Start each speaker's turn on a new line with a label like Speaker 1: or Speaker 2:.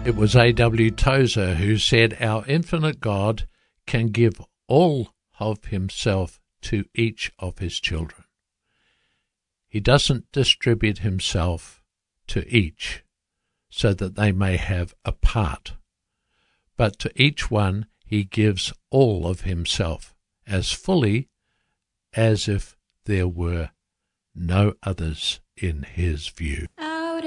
Speaker 1: It was A.W. Tozer who said, "Our infinite God can give all of himself to each of his children. He doesn't distribute himself to each so that they may have a part, but to each one he gives all of himself as fully as if there were no others in his view."